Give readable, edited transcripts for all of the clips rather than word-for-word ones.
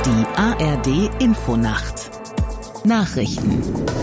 Die ARD-Infonacht. Nachrichten.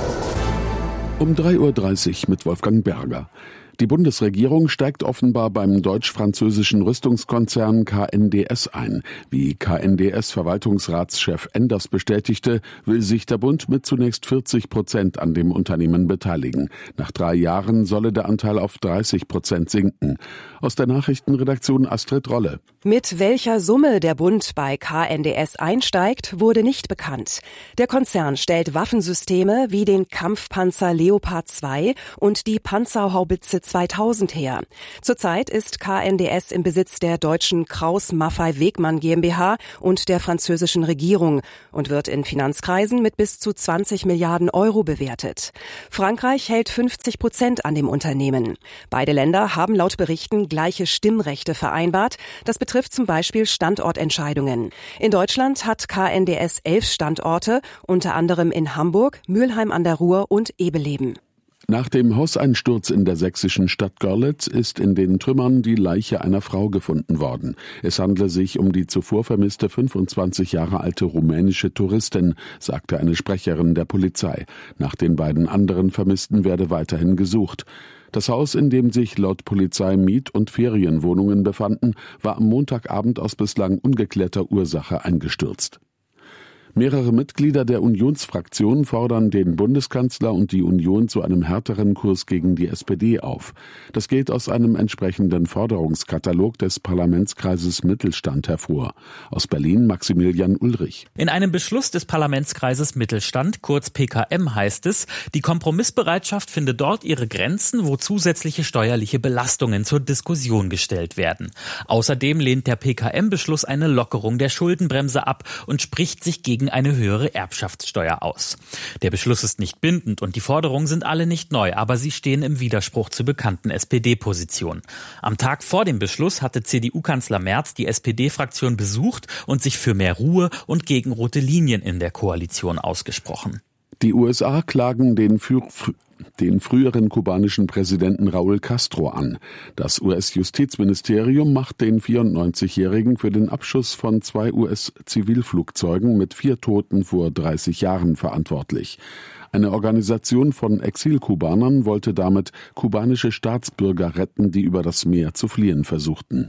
Um 3:30 Uhr mit Wolfgang Berger. Die Bundesregierung steigt offenbar beim deutsch-französischen Rüstungskonzern KNDS ein. Wie KNDS-Verwaltungsratschef Enders bestätigte, will sich der Bund mit zunächst 40% an dem Unternehmen beteiligen. Nach 3 Jahren solle der Anteil auf 30% sinken. Aus der Nachrichtenredaktion Astrid Rolle. Mit welcher Summe der Bund bei KNDS einsteigt, wurde nicht bekannt. Der Konzern stellt Waffensysteme wie den Kampfpanzer Leopard 2 und die Panzerhaubitze 2000 her. Zurzeit ist KNDS im Besitz der deutschen Krauss-Maffei-Wegmann GmbH und der französischen Regierung und wird in Finanzkreisen mit bis zu 20 Milliarden Euro bewertet. Frankreich hält 50% an dem Unternehmen. Beide Länder haben laut Berichten gleiche Stimmrechte vereinbart. Das betrifft zum Beispiel Standortentscheidungen. In Deutschland hat KNDS 11 Standorte, unter anderem in Hamburg, Mülheim an der Ruhr und Ebeleben. Nach dem Hauseinsturz in der sächsischen Stadt Görlitz ist in den Trümmern die Leiche einer Frau gefunden worden. Es handle sich um die zuvor vermisste 25 Jahre alte rumänische Touristin, sagte eine Sprecherin der Polizei. Nach den beiden anderen Vermissten werde weiterhin gesucht. Das Haus, in dem sich laut Polizei Miet- und Ferienwohnungen befanden, war am Montagabend aus bislang ungeklärter Ursache eingestürzt. Mehrere Mitglieder der Unionsfraktion fordern den Bundeskanzler und die Union zu einem härteren Kurs gegen die SPD auf. Das geht aus einem entsprechenden Forderungskatalog des Parlamentskreises Mittelstand hervor. Aus Berlin Maximilian Ulrich. In einem Beschluss des Parlamentskreises Mittelstand, kurz PKM, heißt es, die Kompromissbereitschaft finde dort ihre Grenzen, wo zusätzliche steuerliche Belastungen zur Diskussion gestellt werden. Außerdem lehnt der PKM-Beschluss eine Lockerung der Schuldenbremse ab und spricht sich gegen eine höhere Erbschaftssteuer aus. Der Beschluss ist nicht bindend und die Forderungen sind alle nicht neu, aber sie stehen im Widerspruch zur bekannten SPD-Position. Am Tag vor dem Beschluss hatte CDU-Kanzler Merz die SPD-Fraktion besucht und sich für mehr Ruhe und gegen rote Linien in der Koalition ausgesprochen. Die USA klagen den früheren kubanischen Präsidenten Raúl Castro an. Das US-Justizministerium macht den 94-Jährigen für den Abschuss von 2 US-Zivilflugzeugen mit 4 Toten vor 30 Jahren verantwortlich. Eine Organisation von Exilkubanern wollte damit kubanische Staatsbürger retten, die über das Meer zu fliehen versuchten.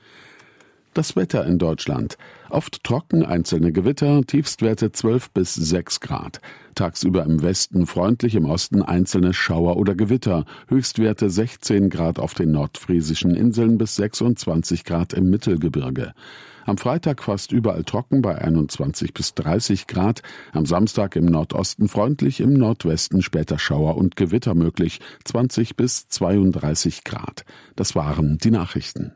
Das Wetter in Deutschland. Oft trocken, einzelne Gewitter, Tiefstwerte 12 bis 6 Grad. Tagsüber im Westen freundlich, im Osten einzelne Schauer oder Gewitter. Höchstwerte 16 Grad auf den nordfriesischen Inseln bis 26 Grad im Mittelgebirge. Am Freitag fast überall trocken bei 21 bis 30 Grad. Am Samstag im Nordosten freundlich, im Nordwesten später Schauer und Gewitter möglich, 20 bis 32 Grad. Das waren die Nachrichten.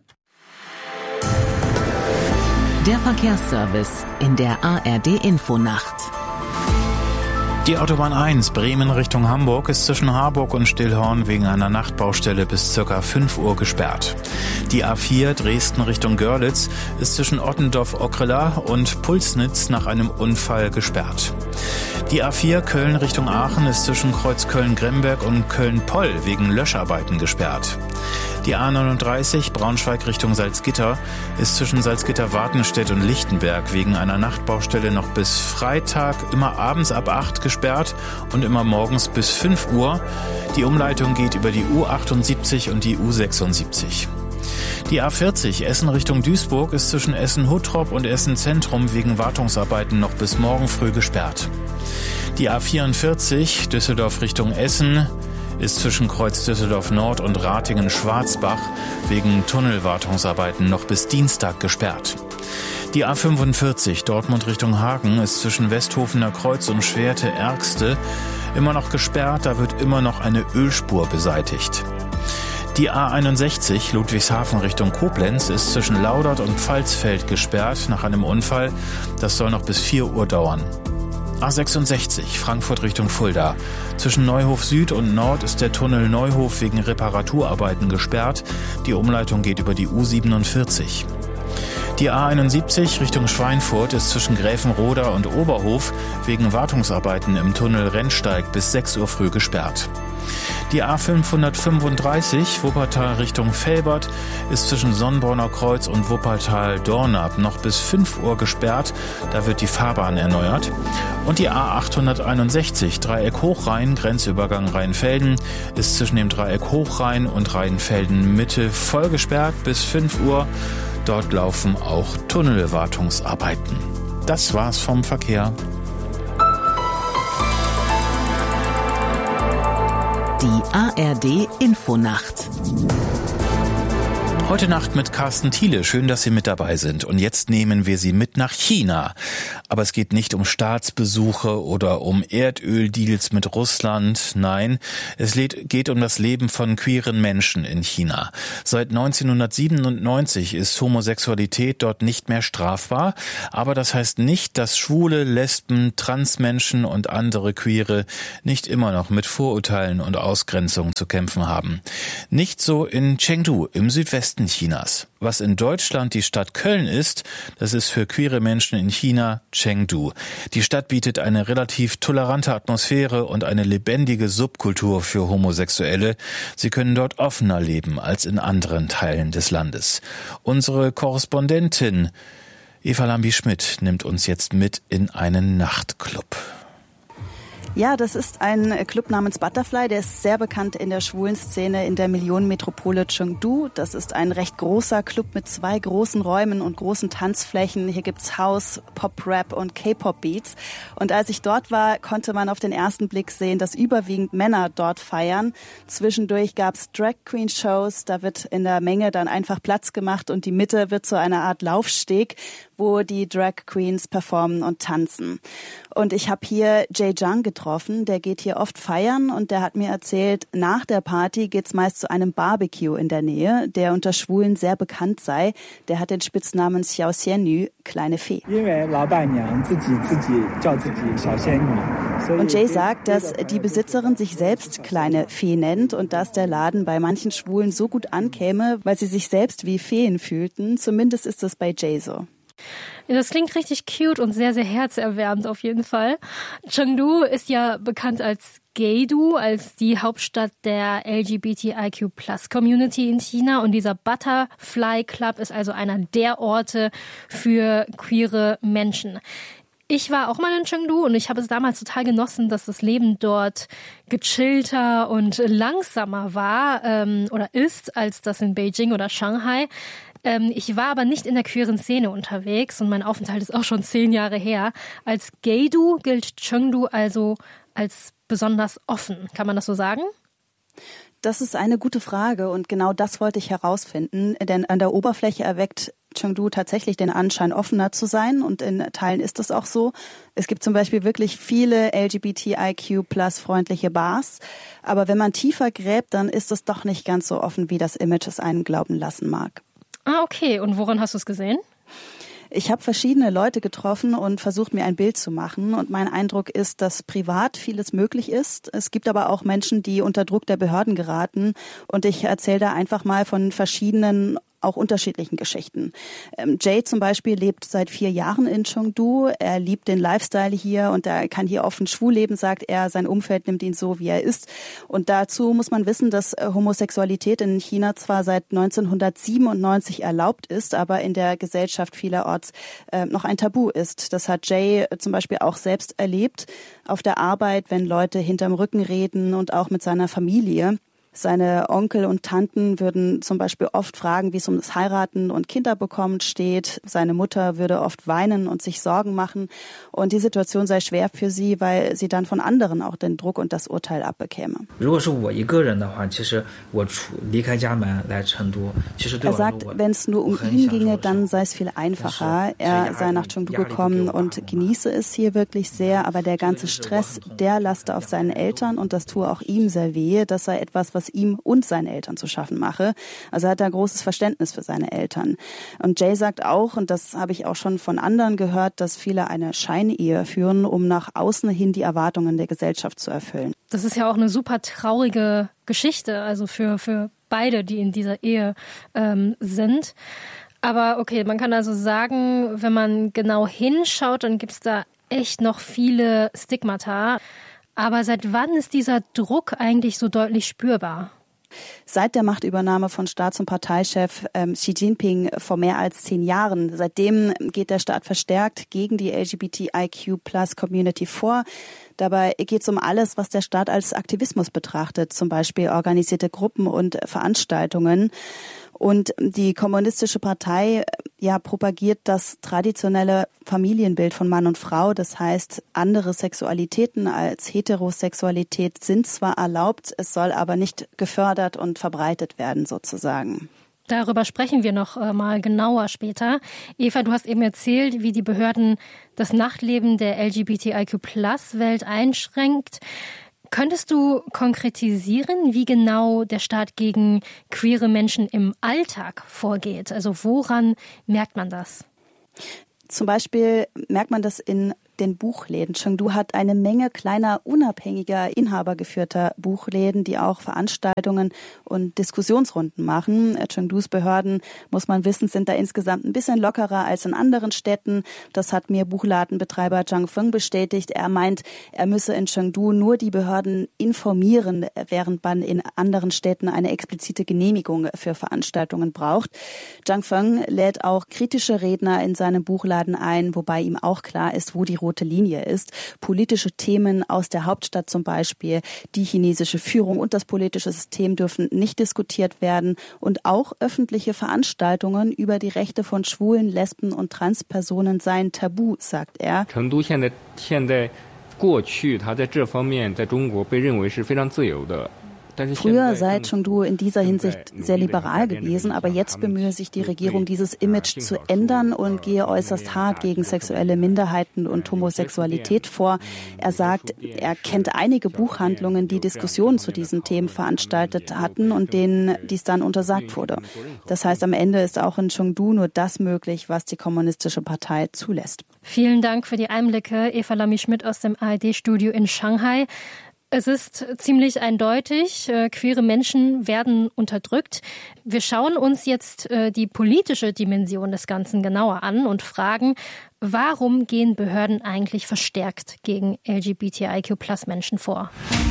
Der Verkehrsservice in der ARD-Infonacht. Die Autobahn 1 Bremen Richtung Hamburg ist zwischen Harburg und Stillhorn wegen einer Nachtbaustelle bis ca. 5 Uhr gesperrt. Die A4 Dresden Richtung Görlitz ist zwischen Ottendorf-Ockrela und Pulsnitz nach einem Unfall gesperrt. Die A4 Köln Richtung Aachen ist zwischen Kreuz Köln-Gremberg und Köln-Poll wegen Löscharbeiten gesperrt. Die A39 Braunschweig Richtung Salzgitter ist zwischen Salzgitter-Wartenstedt und Lichtenberg wegen einer Nachtbaustelle noch bis Freitag immer abends ab 8 gesperrt und immer morgens bis 5 Uhr. Die Umleitung geht über die U78 und die U76. Die A40 Essen Richtung Duisburg ist zwischen Essen-Huttrop und Essen-Zentrum wegen Wartungsarbeiten noch bis morgen früh gesperrt. Die A44 Düsseldorf Richtung Essen ist zwischen Kreuz Düsseldorf Nord und Ratingen-Schwarzbach wegen Tunnelwartungsarbeiten noch bis Dienstag gesperrt. Die A45 Dortmund Richtung Hagen ist zwischen Westhofener Kreuz und Schwerte-Ergste immer noch gesperrt, da wird immer noch eine Ölspur beseitigt. Die A61 Ludwigshafen Richtung Koblenz ist zwischen Laudert und Pfalzfeld gesperrt nach einem Unfall, das soll noch bis 4 Uhr dauern. A66 Frankfurt Richtung Fulda. Zwischen Neuhof Süd und Nord ist der Tunnel Neuhof wegen Reparaturarbeiten gesperrt. Die Umleitung geht über die U47. Die A71 Richtung Schweinfurt ist zwischen Gräfenroda und Oberhof wegen Wartungsarbeiten im Tunnel Rennsteig bis 6 Uhr früh gesperrt. Die A535 Wuppertal Richtung Velbert ist zwischen Sonnborner Kreuz und Wuppertal-Dornap noch bis 5 Uhr gesperrt. Da wird die Fahrbahn erneuert. Und die A861 Dreieck Hochrhein, Grenzübergang Rheinfelden, ist zwischen dem Dreieck Hochrhein und Rheinfelden Mitte voll gesperrt bis 5 Uhr. Dort laufen auch Tunnelwartungsarbeiten. Das war's vom Verkehr. Die ARD Infonacht. Heute Nacht mit Carsten Thiele. Schön, dass Sie mit dabei sind. Und jetzt nehmen wir Sie mit nach China. Aber es geht nicht um Staatsbesuche oder um Erdöldeals mit Russland. Nein, es geht um das Leben von queeren Menschen in China. Seit 1997 ist Homosexualität dort nicht mehr strafbar. Aber das heißt nicht, dass Schwule, Lesben, Transmenschen und andere Queere nicht immer noch mit Vorurteilen und Ausgrenzung zu kämpfen haben. Nicht so in Chengdu im Südwesten Chinas. Was in Deutschland die Stadt Köln ist, das ist für queere Menschen in China Chengdu. Die Stadt bietet eine relativ tolerante Atmosphäre und eine lebendige Subkultur für Homosexuelle. Sie können dort offener leben als in anderen Teilen des Landes. Unsere Korrespondentin Eva Lambi-Schmidt nimmt uns jetzt mit in einen Nachtclub. Ja, das ist ein Club namens Butterfly, der ist sehr bekannt in der schwulen Szene in der Millionenmetropole Chengdu. Das ist ein recht großer Club mit 2 großen Räumen und großen Tanzflächen. Hier gibt's House, Pop-Rap und K-Pop-Beats. Und als ich dort war, konnte man auf den ersten Blick sehen, dass überwiegend Männer dort feiern. Zwischendurch gab's Drag-Queen-Shows, da wird in der Menge dann einfach Platz gemacht und die Mitte wird zu einer Art Laufsteg, wo die Drag Queens performen und tanzen. Und ich habe hier Jay Zhang getroffen, der geht hier oft feiern und der hat mir erzählt, nach der Party geht's meist zu einem Barbecue in der Nähe, der unter Schwulen sehr bekannt sei. Der hat den Spitznamen Xiao Xianyu, kleine Fee. Und Jay sagt, dass die Besitzerin sich selbst kleine Fee nennt und dass der Laden bei manchen Schwulen so gut ankäme, weil sie sich selbst wie Feen fühlten. Zumindest ist das bei Jay so. Das klingt richtig cute und sehr, sehr herzerwärmend auf jeden Fall. Chengdu ist ja bekannt als Gaydu, als die Hauptstadt der LGBTIQ+-Community in China. Und dieser Butterfly Club ist also einer der Orte für queere Menschen. Ich war auch mal in Chengdu und ich habe es damals total genossen, dass das Leben dort gechillter und langsamer war oder ist, als das in Beijing oder Shanghai. Ich war aber nicht in der queeren Szene unterwegs und mein Aufenthalt ist auch schon 10 Jahre her. Als Gaydu gilt Chengdu also als besonders offen. Kann man das so sagen? Das ist eine gute Frage und genau das wollte ich herausfinden, denn an der Oberfläche erweckt Chengdu tatsächlich den Anschein, offener zu sein und in Teilen ist das auch so. Es gibt zum Beispiel wirklich viele LGBTIQ+-freundliche Bars, aber wenn man tiefer gräbt, dann ist es doch nicht ganz so offen, wie das Image es einen glauben lassen mag. Ah, okay. Und woran hast du es gesehen? Ich habe verschiedene Leute getroffen und versucht, mir ein Bild zu machen. Und mein Eindruck ist, dass privat vieles möglich ist. Es gibt aber auch Menschen, die unter Druck der Behörden geraten. Und ich erzähle da einfach mal von verschiedenen, auch unterschiedlichen Geschichten. Jay zum Beispiel lebt seit 4 Jahren in Chengdu. Er liebt den Lifestyle hier und er kann hier offen schwul leben, sagt er. Sein Umfeld nimmt ihn so, wie er ist. Und dazu muss man wissen, dass Homosexualität in China zwar seit 1997 erlaubt ist, aber in der Gesellschaft vielerorts noch ein Tabu ist. Das hat Jay zum Beispiel auch selbst erlebt auf der Arbeit, wenn Leute hinterm Rücken reden und auch mit seiner Familie. Seine Onkel und Tanten würden zum Beispiel oft fragen, wie es um das Heiraten und Kinderbekommen steht. Seine Mutter würde oft weinen und sich Sorgen machen. Und die Situation sei schwer für sie, weil sie dann von anderen auch den Druck und das Urteil abbekäme. Er sagt, wenn es nur um ihn ginge, dann sei es viel einfacher. Er sei nach Chengdu gekommen und genieße es hier wirklich sehr. Aber der ganze Stress, der laste auf seinen Eltern und das tue auch ihm sehr weh. Das sei etwas, was ihm und seinen Eltern zu schaffen mache. Also er hat da großes Verständnis für seine Eltern. Und Jay sagt auch, und das habe ich auch schon von anderen gehört, dass viele eine Scheinehe führen, um nach außen hin die Erwartungen der Gesellschaft zu erfüllen. Das ist ja auch eine super traurige Geschichte, also für beide, die in dieser Ehe sind. Aber okay, man kann also sagen, wenn man genau hinschaut, dann gibt es da echt noch viele Stigmata. Aber seit wann ist dieser Druck eigentlich so deutlich spürbar? Seit der Machtübernahme von Staats- und Parteichef Xi Jinping vor mehr als 10 Jahren. Seitdem geht der Staat verstärkt gegen die LGBTIQ+-Community vor. Dabei geht es um alles, was der Staat als Aktivismus betrachtet, zum Beispiel organisierte Gruppen und Veranstaltungen. Und die Kommunistische Partei propagiert das traditionelle Familienbild von Mann und Frau. Das heißt, andere Sexualitäten als Heterosexualität sind zwar erlaubt, es soll aber nicht gefördert und verbreitet werden sozusagen. Darüber sprechen wir noch mal genauer später. Eva, du hast eben erzählt, wie die Behörden das Nachtleben der LGBTIQ+-Welt einschränkt. Könntest du konkretisieren, wie genau der Staat gegen queere Menschen im Alltag vorgeht? Also woran merkt man das? Zum Beispiel merkt man das in den Buchläden. Chengdu hat eine Menge kleiner, unabhängiger, inhabergeführter Buchläden, die auch Veranstaltungen und Diskussionsrunden machen. Chengdus Behörden, muss man wissen, sind da insgesamt ein bisschen lockerer als in anderen Städten. Das hat mir Buchladenbetreiber Zhang Feng bestätigt. Er meint, er müsse in Chengdu nur die Behörden informieren, während man in anderen Städten eine explizite Genehmigung für Veranstaltungen braucht. Zhang Feng lädt auch kritische Redner in seinem Buchladen ein, wobei ihm auch klar ist, wo die rote Linie ist. Politische Themen aus der Hauptstadt zum Beispiel, die chinesische Führung und das politische System dürfen nicht diskutiert werden. Und auch öffentliche Veranstaltungen über die Rechte von Schwulen, Lesben und Transpersonen seien tabu, sagt er. Chengdu 现在过去它在这方面在中国被认为是非常自由的。 Früher sei Chengdu in dieser Hinsicht sehr liberal gewesen, aber jetzt bemühe sich die Regierung, dieses Image zu ändern und gehe äußerst hart gegen sexuelle Minderheiten und Homosexualität vor. Er sagt, er kennt einige Buchhandlungen, die Diskussionen zu diesen Themen veranstaltet hatten und denen dies dann untersagt wurde. Das heißt, am Ende ist auch in Chengdu nur das möglich, was die Kommunistische Partei zulässt. Vielen Dank für die Einblicke, Eva Lamy-Schmidt aus dem ARD-Studio in Shanghai. Es ist ziemlich eindeutig, queere Menschen werden unterdrückt. Wir schauen uns jetzt die politische Dimension des Ganzen genauer an und fragen, warum gehen Behörden eigentlich verstärkt gegen LGBTIQ+-Menschen vor?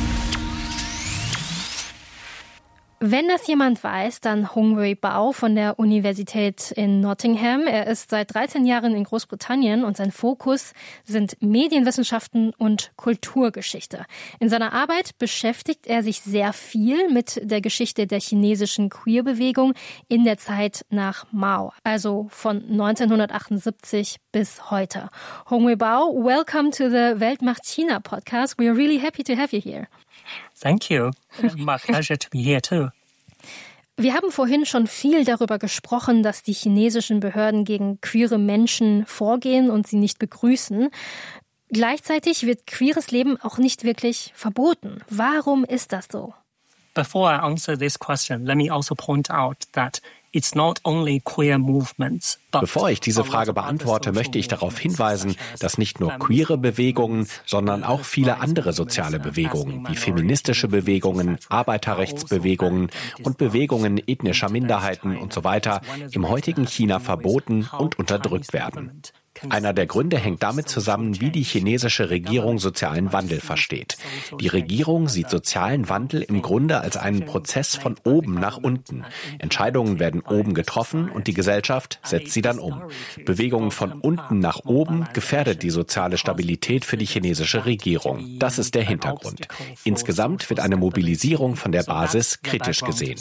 Wenn das jemand weiß, dann Hong-Wei Bao von der Universität in Nottingham. Er ist seit 13 Jahren in Großbritannien und sein Fokus sind Medienwissenschaften und Kulturgeschichte. In seiner Arbeit beschäftigt er sich sehr viel mit der Geschichte der chinesischen Queer-Bewegung in der Zeit nach Mao, also von 1978 bis heute. Hong-Wei Bao, welcome to the Welt macht China podcast. We are really happy to have you here. Thank you. My pleasure to be here too. Wir haben vorhin schon viel darüber gesprochen, dass die chinesischen Behörden gegen queere Menschen vorgehen und sie nicht begrüßen. Gleichzeitig wird queeres Leben auch nicht wirklich verboten. Warum ist das so? Before I answer this question, let me also point out that it's not only queer movements. Bevor ich diese Frage beantworte, möchte ich darauf hinweisen, dass nicht nur queere Bewegungen, sondern auch viele andere soziale Bewegungen, wie feministische Bewegungen, Arbeiterrechtsbewegungen und Bewegungen ethnischer Minderheiten und so weiter im heutigen China verboten und unterdrückt werden. Einer der Gründe hängt damit zusammen, wie die chinesische Regierung sozialen Wandel versteht. Die Regierung sieht sozialen Wandel im Grunde als einen Prozess von oben nach unten. Entscheidungen werden oben getroffen und die Gesellschaft setzt sie dann um. Bewegungen von unten nach oben gefährdet die soziale Stabilität für die chinesische Regierung. Das ist der Hintergrund. Insgesamt wird eine Mobilisierung von der Basis kritisch gesehen.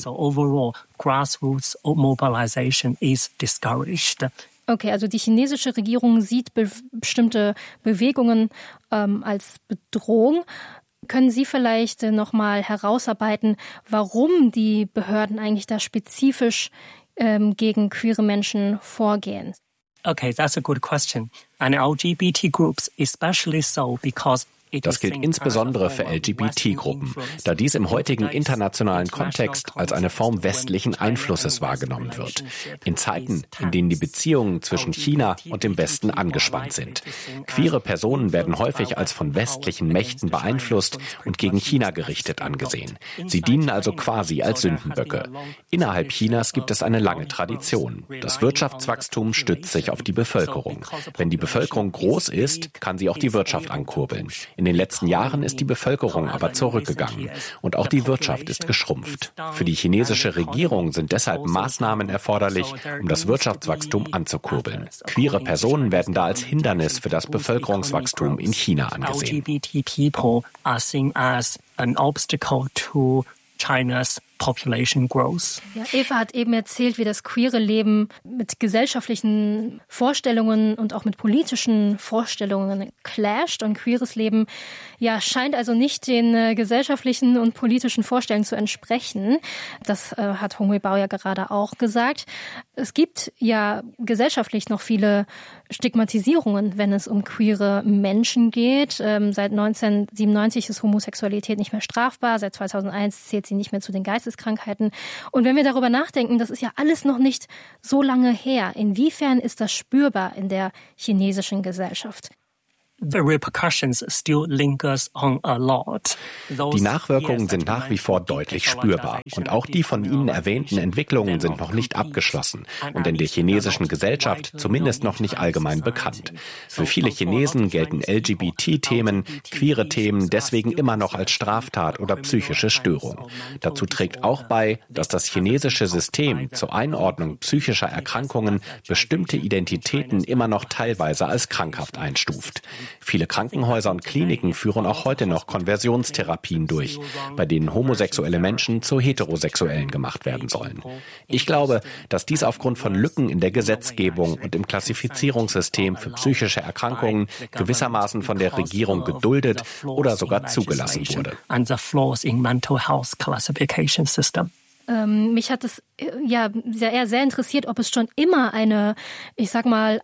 Okay, also die chinesische Regierung sieht bestimmte Bewegungen als Bedrohung. Können Sie vielleicht noch mal herausarbeiten, warum die Behörden eigentlich da spezifisch gegen queere Menschen vorgehen? Okay, that's a good question. And LGBT groups especially so because Das gilt insbesondere für LGBT-Gruppen, da dies im heutigen internationalen Kontext als eine Form westlichen Einflusses wahrgenommen wird. In Zeiten, in denen die Beziehungen zwischen China und dem Westen angespannt sind. Queere Personen werden häufig als von westlichen Mächten beeinflusst und gegen China gerichtet angesehen. Sie dienen also quasi als Sündenböcke. Innerhalb Chinas gibt es eine lange Tradition. Das Wirtschaftswachstum stützt sich auf die Bevölkerung. Wenn die Bevölkerung groß ist, kann sie auch die Wirtschaft ankurbeln. In den letzten Jahren ist die Bevölkerung aber zurückgegangen und auch die Wirtschaft ist geschrumpft. Für die chinesische Regierung sind deshalb Maßnahmen erforderlich, um das Wirtschaftswachstum anzukurbeln. Queere Personen werden da als Hindernis für das Bevölkerungswachstum in China angesehen. China's population growth. Ja, Eva hat eben erzählt, wie das queere Leben mit gesellschaftlichen Vorstellungen und auch mit politischen Vorstellungen clasht. Und queeres Leben scheint also nicht den gesellschaftlichen und politischen Vorstellungen zu entsprechen. Das hat Hong Hui-Bao ja gerade auch gesagt. Es gibt ja gesellschaftlich noch viele Stigmatisierungen, wenn es um queere Menschen geht. Seit 1997 ist Homosexualität nicht mehr strafbar. Seit 2001 zählt sie nicht mehr zu den Geisteskrankheiten. Und wenn wir darüber nachdenken, das ist ja alles noch nicht so lange her. Inwiefern ist das spürbar in der chinesischen Gesellschaft? The repercussions still lingers on a lot. Die Nachwirkungen sind nach wie vor deutlich spürbar. Und auch die von Ihnen erwähnten Entwicklungen sind noch nicht abgeschlossen und in der chinesischen Gesellschaft zumindest noch nicht allgemein bekannt. Für viele Chinesen gelten LGBT-Themen, queere Themen deswegen immer noch als Straftat oder psychische Störung. Dazu trägt auch bei, dass das chinesische System zur Einordnung psychischer Erkrankungen bestimmte Identitäten immer noch teilweise als krankhaft einstuft. Viele Krankenhäuser und Kliniken führen auch heute noch Konversionstherapien durch, bei denen homosexuelle Menschen zu Heterosexuellen gemacht werden sollen. Ich glaube, dass dies aufgrund von Lücken in der Gesetzgebung und im Klassifizierungssystem für psychische Erkrankungen gewissermaßen von der Regierung geduldet oder sogar zugelassen wurde. Mich hat es sehr interessiert, ob es schon immer eine, ich sag mal,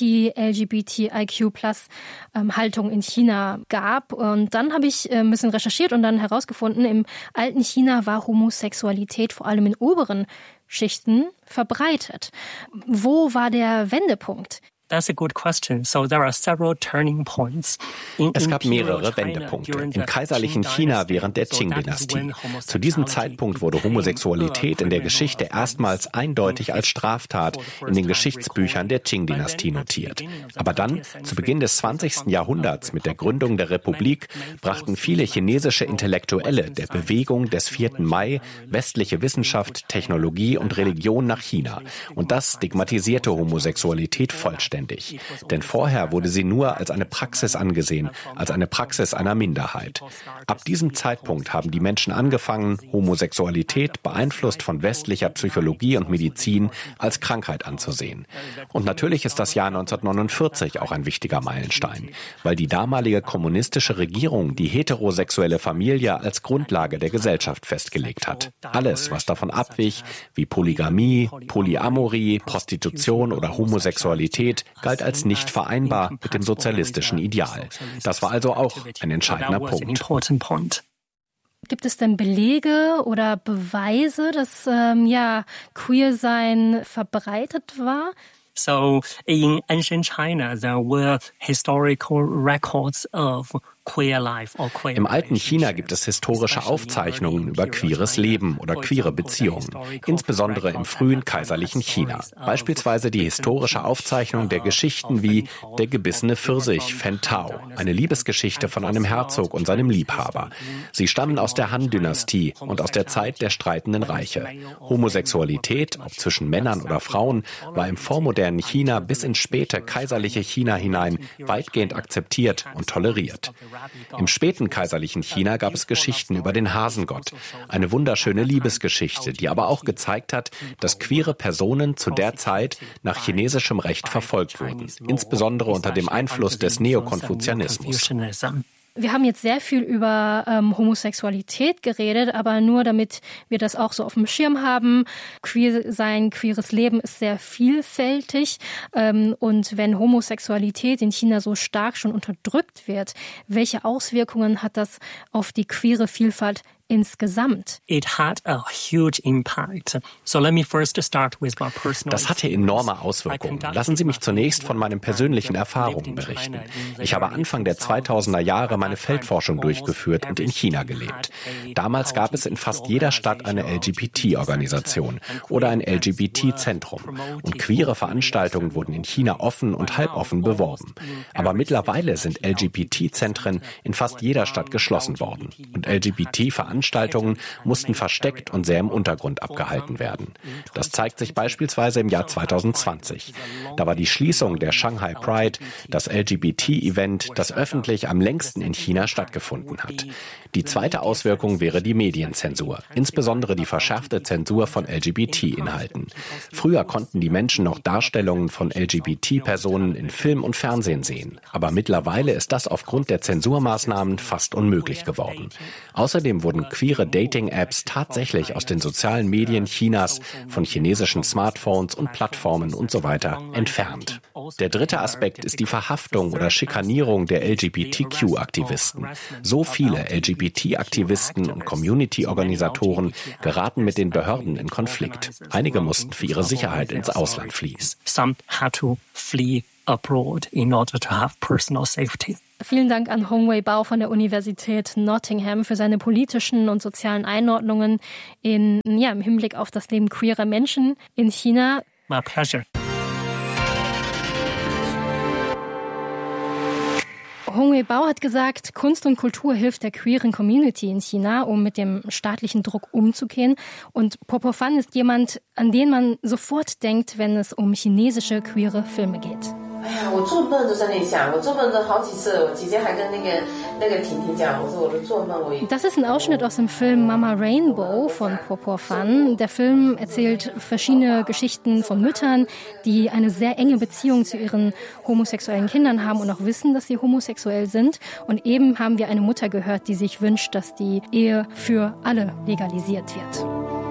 Anti-LGBTIQ+-Haltung in China gab. Und dann habe ich ein bisschen recherchiert und dann herausgefunden, im alten China war Homosexualität vor allem in oberen Schichten verbreitet. Wo war der Wendepunkt? That's a good question. So there are several turning points. Es gab mehrere Wendepunkte. Im kaiserlichen China während der Qing-Dynastie. Zu diesem Zeitpunkt wurde Homosexualität in der Geschichte erstmals eindeutig als Straftat in den Geschichtsbüchern der Qing-Dynastie notiert. Aber dann, zu Beginn des 20. Jahrhunderts mit der Gründung der Republik, brachten viele chinesische Intellektuelle der Bewegung des 4. Mai westliche Wissenschaft, Technologie und Religion nach China. Und das stigmatisierte Homosexualität vollständig. Denn vorher wurde sie nur als eine Praxis angesehen, als eine Praxis einer Minderheit. Ab diesem Zeitpunkt haben die Menschen angefangen, Homosexualität, beeinflusst von westlicher Psychologie und Medizin, als Krankheit anzusehen. Und natürlich ist das Jahr 1949 auch ein wichtiger Meilenstein, weil die damalige kommunistische Regierung die heterosexuelle Familie als Grundlage der Gesellschaft festgelegt hat. Alles, was davon abwich, wie Polygamie, Polyamorie, Prostitution oder Homosexualität, galt als nicht vereinbar mit dem sozialistischen Ideal. Das war also auch ein entscheidender Punkt. Gibt es denn Belege oder Beweise, dass Queer-Sein verbreitet war? So in ancient China, there were historical records of queer life or queer. Im alten China gibt es historische Aufzeichnungen über queeres Leben oder queere Beziehungen, insbesondere im frühen kaiserlichen China. Beispielsweise die historische Aufzeichnung der Geschichten wie Der gebissene Pfirsich, Fen Tao, eine Liebesgeschichte von einem Herzog und seinem Liebhaber. Sie stammen aus der Han-Dynastie und aus der Zeit der streitenden Reiche. Homosexualität, ob zwischen Männern oder Frauen, war im vormodernen China bis ins späte kaiserliche China hinein weitgehend akzeptiert und toleriert. Im späten kaiserlichen China gab es Geschichten über den Hasengott, eine wunderschöne Liebesgeschichte, die aber auch gezeigt hat, dass queere Personen zu der Zeit nach chinesischem Recht verfolgt wurden, insbesondere unter dem Einfluss des Neokonfuzianismus. Wir haben jetzt sehr viel über Homosexualität geredet, aber nur damit wir das auch so auf dem Schirm haben. Queeres Leben ist sehr vielfältig. Und wenn Homosexualität in China so stark schon unterdrückt wird, welche Auswirkungen hat das auf die queere Vielfalt insgesamt? It had a huge impact. So let me first start with my personal. Das hatte enorme Auswirkungen. Lassen Sie mich zunächst von meinen persönlichen Erfahrungen berichten. Ich habe Anfang der 2000er Jahre meine Feldforschung durchgeführt und in China gelebt. Damals gab es in fast jeder Stadt eine LGBT-Organisation oder ein LGBT-Zentrum. Und queere Veranstaltungen wurden in China offen und halboffen beworben. Aber mittlerweile sind LGBT-Zentren in fast jeder Stadt geschlossen worden. Und LGBT-Veranstaltungen mussten versteckt und sehr im Untergrund abgehalten werden. Das zeigt sich beispielsweise im Jahr 2020. Da war die Schließung der Shanghai Pride, das LGBT-Event, das öffentlich am längsten in China stattgefunden hat. Die zweite Auswirkung wäre die Medienzensur, insbesondere die verschärfte Zensur von LGBT-Inhalten. Früher konnten die Menschen noch Darstellungen von LGBT-Personen in Film und Fernsehen sehen. Aber mittlerweile ist das aufgrund der Zensurmaßnahmen fast unmöglich geworden. Außerdem wurden queere Dating-Apps tatsächlich aus den sozialen Medien Chinas, von chinesischen Smartphones und Plattformen und so weiter entfernt. Der dritte Aspekt ist die Verhaftung oder Schikanierung der LGBTQ-Aktivisten. So viele LGBT-Aktivisten und Community-Organisatoren geraten mit den Behörden in Konflikt. Einige mussten für ihre Sicherheit ins Ausland fliehen. Some had to flee abroad in order to have personal safety. Vielen Dank an Hongwei Bao von der Universität Nottingham für seine politischen und sozialen Einordnungen im Hinblick auf das Leben queerer Menschen in China. My pleasure. Hongwei Bao hat gesagt, Kunst und Kultur hilft der queeren Community in China, um mit dem staatlichen Druck umzugehen. Und Po Po Fan ist jemand, an den man sofort denkt, wenn es um chinesische queere Filme geht. Das ist ein Ausschnitt aus dem Film Mama Rainbow von Po Po Fan. Der Film erzählt verschiedene Geschichten von Müttern, die eine sehr enge Beziehung zu ihren homosexuellen Kindern haben und auch wissen, dass sie homosexuell sind. Und eben haben wir eine Mutter gehört, die sich wünscht, dass die Ehe für alle legalisiert wird.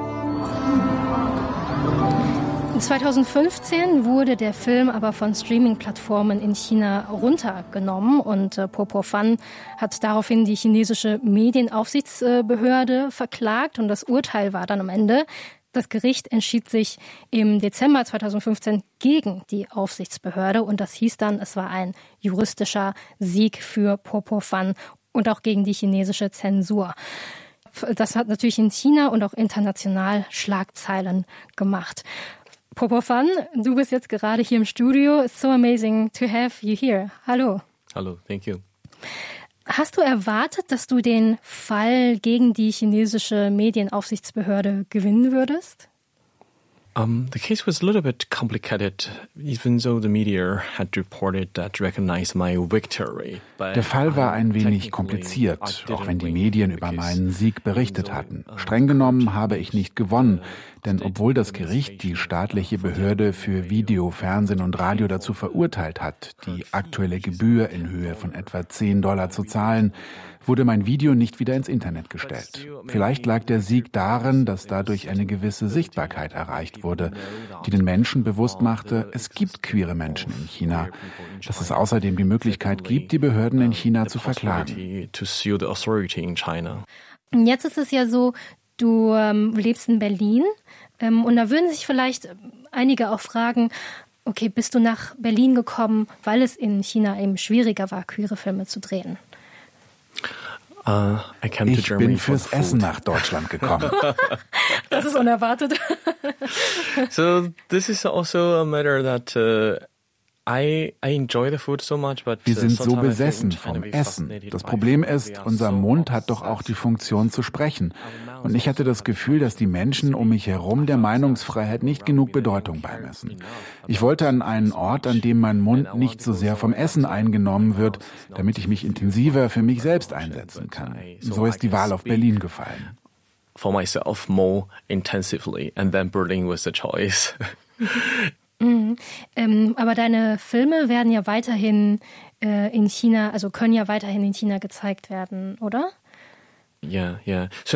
2015 wurde der Film aber von Streaming-Plattformen in China runtergenommen und Po Po Fan hat daraufhin die chinesische Medienaufsichtsbehörde verklagt und das Urteil war dann am Ende. Das Gericht entschied sich im Dezember 2015 gegen die Aufsichtsbehörde und das hieß dann, es war ein juristischer Sieg für Po Po Fan und auch gegen die chinesische Zensur. Das hat natürlich in China und auch international Schlagzeilen gemacht. Po Po Fan, du bist jetzt gerade hier im Studio. It's so amazing to have you here. Hallo. Hallo, thank you. Hast du erwartet, dass du den Fall gegen die chinesische Medienaufsichtsbehörde gewinnen würdest? The case was a little bit complicated, even though the media had reported that recognized my victory. Der Fall war ein wenig kompliziert, auch wenn die Medien über meinen Sieg berichtet hatten. Streng genommen habe ich nicht gewonnen, denn obwohl das Gericht die staatliche Behörde für Video, Fernsehen und Radio dazu verurteilt hat, die aktuelle Gebühr in Höhe von etwa $10 zu zahlen, wurde mein Video nicht wieder ins Internet gestellt. Vielleicht lag der Sieg darin, dass dadurch eine gewisse Sichtbarkeit erreicht wurde, die den Menschen bewusst machte, es gibt queere Menschen in China, dass es außerdem die Möglichkeit gibt, die Behörden in China zu verklagen. Jetzt ist es ja so, du lebst in Berlin und da würden sich vielleicht einige auch fragen, okay, bist du nach Berlin gekommen, weil es in China eben schwieriger war, queere Filme zu drehen? Ich bin fürs Essen nach Deutschland gekommen. Das ist unerwartet. So this is also a matter that I enjoy the food so much, but wir sind so besessen vom Essen. Das Problem ist, unser Mund hat doch auch die Funktion zu sprechen. Und ich hatte das Gefühl, dass die Menschen um mich herum der Meinungsfreiheit nicht genug Bedeutung beimessen. Ich wollte an einen Ort, an dem mein Mund nicht so sehr vom Essen eingenommen wird, damit ich mich intensiver für mich selbst einsetzen kann. So ist die Wahl auf Berlin gefallen. For myself more intensively, and then Berlin was the choice. Aber deine Filme werden ja weiterhin in China, also können ja weiterhin in China gezeigt werden, oder? Ja, in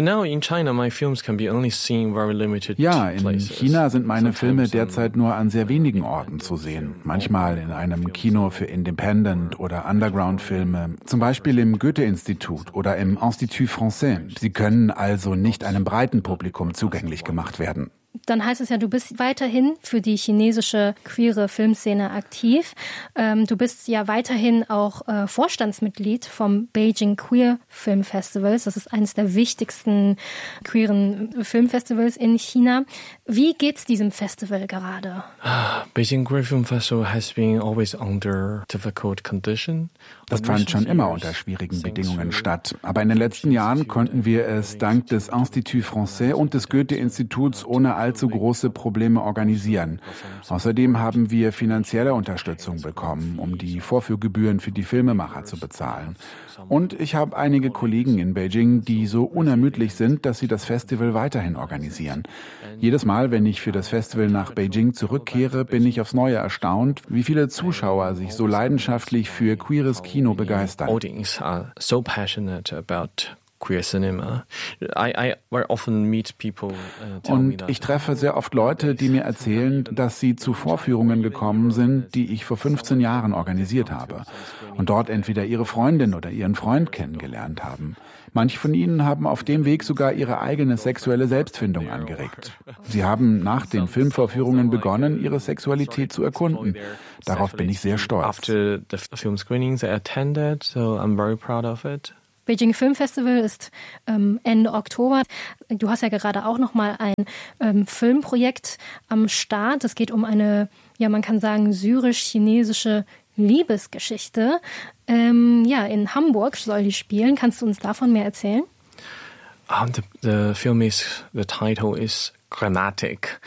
China sind meine Filme derzeit nur an sehr wenigen Orten zu sehen. Manchmal in einem Kino für Independent- oder Underground-Filme, zum Beispiel im Goethe-Institut oder im Institut Français. Sie können also nicht einem breiten Publikum zugänglich gemacht werden. Dann heißt es ja, du bist weiterhin für die chinesische queere Filmszene aktiv. Du bist ja weiterhin auch Vorstandsmitglied vom Beijing Queer Film Festivals. Das ist eines der wichtigsten queeren Filmfestivals in China. Wie geht's diesem Festival gerade? Beijing Queer Film Festival has been always under difficult conditions. Das fand schon immer unter schwierigen Bedingungen statt. Aber in den letzten Jahren konnten wir es dank des Institut Français und des Goethe-Instituts ohne allzu große Probleme organisieren. Außerdem haben wir finanzielle Unterstützung bekommen, um die Vorführgebühren für die Filmemacher zu bezahlen. Und ich habe einige Kollegen in Beijing, die so unermüdlich sind, dass sie das Festival weiterhin organisieren. Jedes Mal, wenn ich für das Festival nach Beijing zurückkehre, bin ich aufs Neue erstaunt, wie viele Zuschauer sich so leidenschaftlich für queeres Kino begeistern. Queer cinema. I often meet people, und ich treffe sehr oft Leute, die mir erzählen, dass sie zu Vorführungen gekommen sind, die ich vor 15 Jahren organisiert habe und dort entweder ihre Freundin oder ihren Freund kennengelernt haben. Manche von ihnen haben auf dem Weg sogar ihre eigene sexuelle Selbstfindung angeregt. Sie haben nach den Filmvorführungen begonnen, ihre Sexualität zu erkunden. Darauf bin ich sehr stolz. After the film screenings I attended, so I'm very proud of it. Beijing Film Festival ist Ende Oktober. Du hast ja gerade auch noch mal ein Filmprojekt am Start. Es geht um eine, ja, man kann sagen, syrisch-chinesische Liebesgeschichte. In Hamburg soll die spielen. Kannst du uns davon mehr erzählen? The title is Grammatik.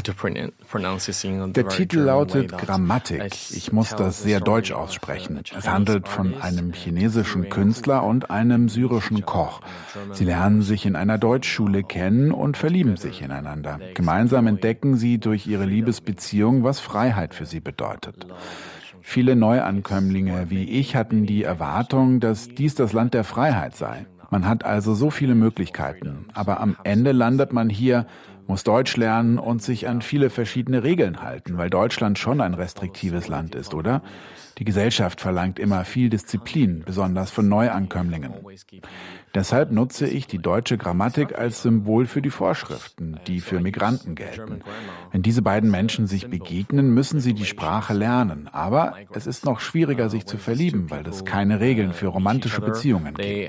Der Titel lautet Grammatik. Ich muss das sehr deutsch aussprechen. Es handelt von einem chinesischen Künstler und einem syrischen Koch. Sie lernen sich in einer Deutschschule kennen und verlieben sich ineinander. Gemeinsam entdecken sie durch ihre Liebesbeziehung, was Freiheit für sie bedeutet. Viele Neuankömmlinge wie ich hatten die Erwartung, dass dies das Land der Freiheit sei. Man hat also so viele Möglichkeiten, aber am Ende landet man hier, muss Deutsch lernen und sich an viele verschiedene Regeln halten, weil Deutschland schon ein restriktives Land ist, oder? Die Gesellschaft verlangt immer viel Disziplin, besonders von Neuankömmlingen. Deshalb nutze ich die deutsche Grammatik als Symbol für die Vorschriften, die für Migranten gelten. Wenn diese beiden Menschen sich begegnen, müssen sie die Sprache lernen. Aber es ist noch schwieriger, sich zu verlieben, weil es keine Regeln für romantische Beziehungen gibt.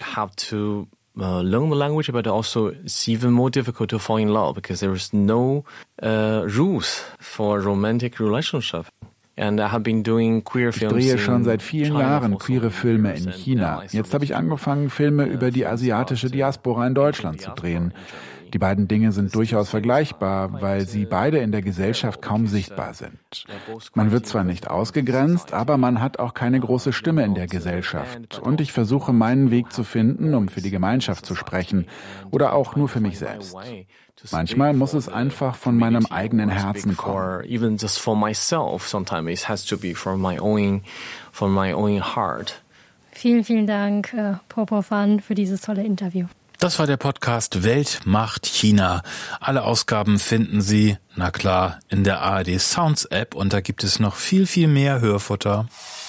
Learn the language, but also it's even more difficult to fall in love because there is no rules for romantic relationship. And I have been doing queer films. Ich drehe schon seit vielen Jahren queere Filme in China. Jetzt habe ich angefangen, Filme über die asiatische Diaspora in Deutschland zu drehen. Die beiden Dinge sind durchaus vergleichbar, weil sie beide in der Gesellschaft kaum sichtbar sind. Man wird zwar nicht ausgegrenzt, aber man hat auch keine große Stimme in der Gesellschaft. Und ich versuche, meinen Weg zu finden, um für die Gemeinschaft zu sprechen oder auch nur für mich selbst. Manchmal muss es einfach von meinem eigenen Herzen kommen. Even just for myself, sometimes it has to be from my own heart. Vielen, vielen Dank, Popo Fan, für dieses tolle Interview. Das war der Podcast Welt macht China. Alle Ausgaben finden Sie, na klar, in der ARD Sounds App und da gibt es noch viel, viel mehr Hörfutter.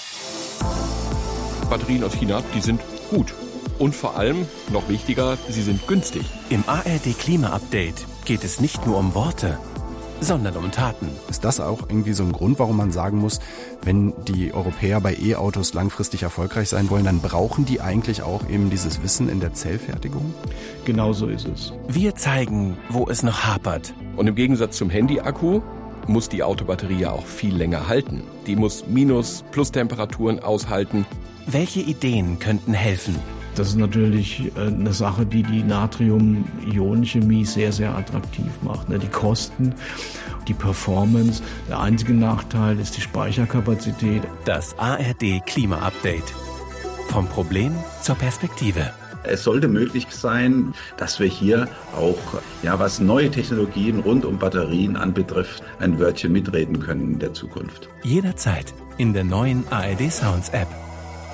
Batterien aus China, die sind gut. Und vor allem, noch wichtiger, sie sind günstig. Im ARD Klima Update geht es nicht nur um Worte, sondern um Taten. Ist das auch irgendwie so ein Grund, warum man sagen muss, wenn die Europäer bei E-Autos langfristig erfolgreich sein wollen, dann brauchen die eigentlich auch eben dieses Wissen in der Zellfertigung? Genau so ist es. Wir zeigen, wo es noch hapert. Und im Gegensatz zum Handy-Akku muss die Autobatterie ja auch viel länger halten. Die muss Minus-, Plus-Temperaturen aushalten. Welche Ideen könnten helfen? Das ist natürlich eine Sache, die die Natrium-Ionen-Chemie sehr, sehr attraktiv macht. Die Kosten, die Performance. Der einzige Nachteil ist die Speicherkapazität. Das ARD Klima-Update. Vom Problem zur Perspektive. Es sollte möglich sein, dass wir hier auch, was neue Technologien rund um Batterien anbetrifft, ein Wörtchen mitreden können in der Zukunft. Jederzeit in der neuen ARD Sounds App.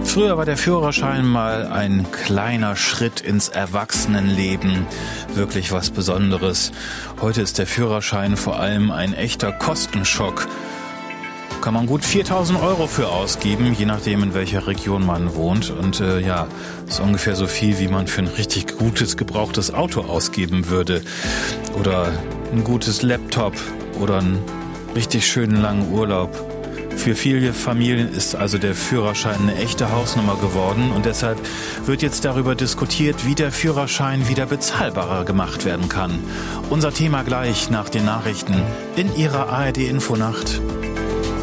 Früher war der Führerschein mal ein kleiner Schritt ins Erwachsenenleben, wirklich was Besonderes. Heute ist der Führerschein vor allem ein echter Kostenschock. Kann man gut 4.000 Euro für ausgeben, je nachdem in welcher Region man wohnt. Und ist ungefähr so viel, wie man für ein richtig gutes, gebrauchtes Auto ausgeben würde. Oder ein gutes Laptop oder einen richtig schönen langen Urlaub. Für viele Familien ist also der Führerschein eine echte Hausnummer geworden und deshalb wird jetzt darüber diskutiert, wie der Führerschein wieder bezahlbarer gemacht werden kann. Unser Thema gleich nach den Nachrichten in Ihrer ARD Infonacht.